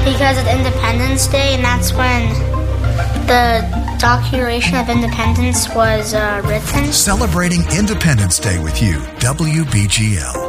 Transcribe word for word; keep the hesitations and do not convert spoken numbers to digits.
Because it's Independence Day, and that's when the Declaration of Independence was uh, written. Celebrating Independence Day with you, W B G L.